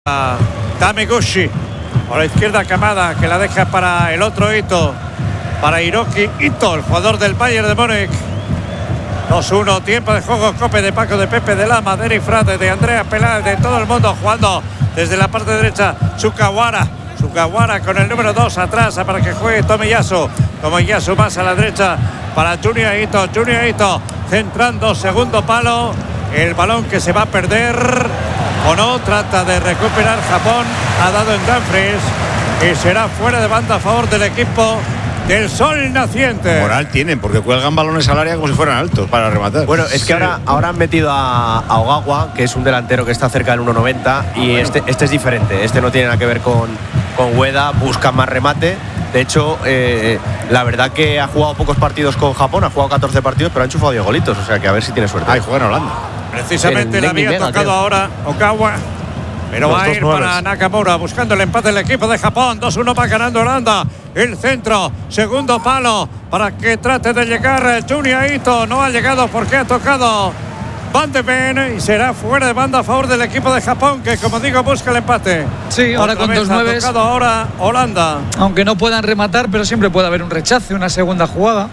Tameguchi. Por la izquierda Kamada, que la deja para el otro Ito. Para Hiroki Ito, el jugador del Bayern de Múnich. 2-1, tiempo de juego. Cope de Paco, de Pepe, de Lama, de Eric Frade, de Andrea Peláez, de todo el mundo jugando desde la parte derecha. Sugawara con el número 2 atrás para que juegue Tomiyasu. Tomiyasu más a la derecha para Junior Ito centrando, segundo palo. El balón que se va a perder o no, trata de recuperar Japón. Ha dado en Dumfries y será fuera de banda a favor del equipo del sol naciente. Moral tienen, porque cuelgan balones al área como si fueran altos para rematar. Bueno, es que ahora han metido a Ogawa, que es un delantero que está cerca del 1,90, y bueno, este es diferente. Este no tiene nada que ver con Ueda, busca más remate. De hecho, la verdad que ha jugado pocos partidos con Japón, ha jugado 14 partidos, pero ha enchufado 10 golitos, o sea que a ver si tiene suerte. Juega en Holanda. Precisamente le había tocado ahora Ogawa, pero va a ir para Nakamura buscando el empate del equipo de Japón. 2-1 va ganando Holanda. El centro, segundo palo para que trate de llegar Junior Ito. No ha llegado porque ha tocado Van de Ven y será fuera de banda a favor del equipo de Japón, que como digo busca el empate. Sí, ahora con 2-9. Ha tocado ahora Holanda. Aunque no puedan rematar, pero siempre puede haber un rechace, una segunda jugada.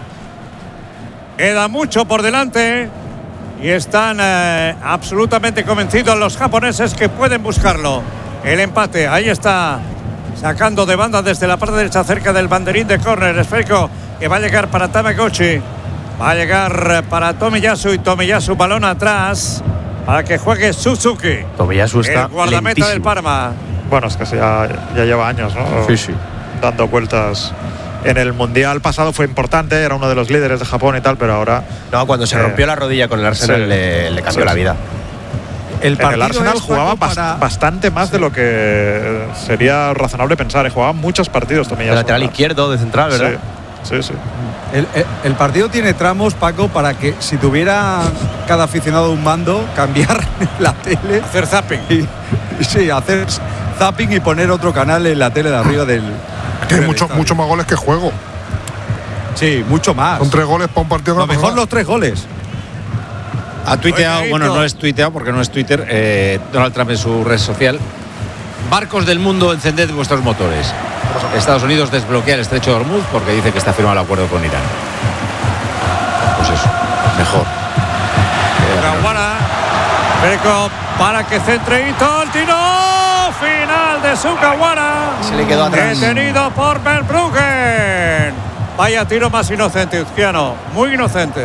Queda mucho por delante y están absolutamente convencidos los japoneses que pueden buscarlo. El empate, ahí está, sacando de banda desde la parte derecha cerca del banderín de córner. Esférico que va a llegar para Tameguchi. Va a llegar para Tomiyasu y Tomiyasu balón atrás para que juegue Suzuki. Tomiyasu está el guardameta lentísimo del Parma. Bueno, es que ya lleva años, ¿no? Sí. Dando vueltas. En el Mundial pasado fue importante, era uno de los líderes de Japón y tal, pero ahora… No, cuando se rompió la rodilla con el Arsenal le cambió la vida. En el Arsenal jugaba bastante más de lo que sería razonable pensar. Jugaba muchos partidos también. De lateral izquierdo, de central, ¿verdad? Sí. El partido tiene tramos, Paco, para que si tuviera cada aficionado un mando, cambiar la tele. Hacer zapping. Sí, hacer zapping y poner otro canal en la tele de arriba del… Que hay mucho más goles que juego. Sí, mucho más. Son 3 goles para un partido. Lo mejor los 3 goles. Ha tuiteado, bueno, no es tuiteado porque no es Twitter, Donald Trump en su red social: barcos del mundo, encended vuestros motores. Estados Unidos desbloquea el estrecho de Hormuz porque dice que está firmado el acuerdo con Irán. Pues eso, mejor. Sugawara, Perico para que centre Ito, el tiro final de Sugawara. Se le quedó atrás. Detenido por Verbruggen. Vaya tiro más inocente, Uzquiano, muy inocente.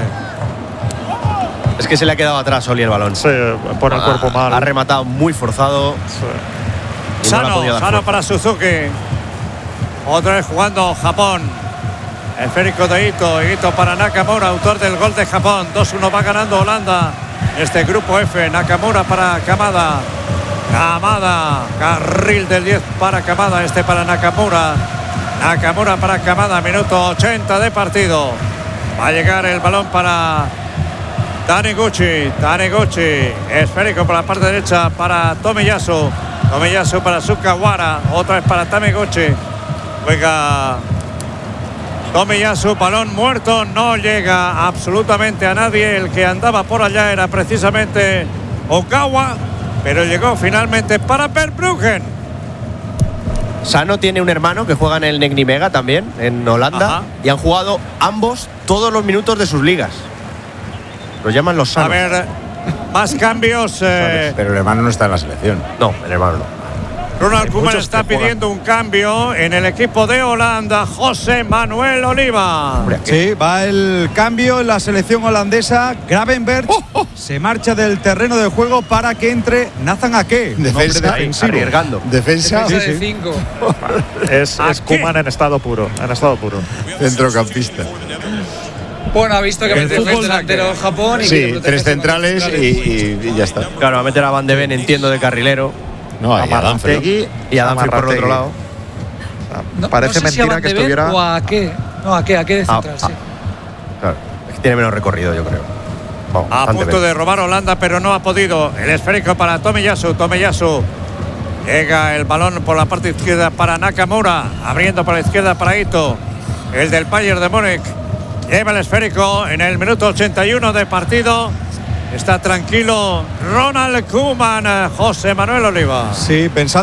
Es que se le ha quedado atrás Oli el balón. Sí, pone el cuerpo mal. Ha rematado muy forzado. Sí. Sano para Suzuki. Otra vez jugando Japón. Esférico de Ito para Nakamura, autor del gol de Japón. 2-1 va ganando Holanda. Este grupo F, Nakamura para Kamada. Carril del 10 para Kamada, para Nakamura. Nakamura para Kamada, minuto 80 de partido. Va a llegar el balón para Taneguchi. Esférico por la parte derecha para Tomiyasu. Tomiyasu para Sugawara. Otra vez para Taneguchi. Juega Tomiyasu, balón muerto, no llega absolutamente a nadie. El que andaba por allá era precisamente Ogawa, pero llegó finalmente para Verbruggen. Sano tiene un hermano que juega en el Negni Mega también, en Holanda. Ajá. Y han jugado ambos todos los minutos de sus ligas. Los llaman los Sanos. A ver, más cambios. Pero el hermano no está en la selección. No, el hermano no. Ronald Koeman está pidiendo un cambio en el equipo de Holanda. José Manuel Oliva. Sí, va el cambio en la selección holandesa. Gravenberch se marcha del terreno de juego para que entre Nathan Ake. Defensa, arriesgando. Defensa de 5. Es Koeman en estado puro. Centrocampista. Bueno, ha visto que mete el delantero en Japón y sí, 3 centrales y ya está. Claro, va a meter a Van de Ven, entiendo, de carrilero. No, a Danfrey. Y a Danfrey por otro lado. Parece no sé mentira si que estuviera. O a qué. No, a qué de central, sí. Claro, es que tiene menos recorrido, yo creo. Bueno, a punto de robar Holanda, pero no ha podido. El esférico para Tomiyasu. Llega el balón por la parte izquierda para Nakamura. Abriendo por la izquierda para Ito. El del Bayern de Múnich. Lleva el esférico en el minuto 81 de partido. Está tranquilo Ronald Koeman, José Manuel Oliva. Sí, pensando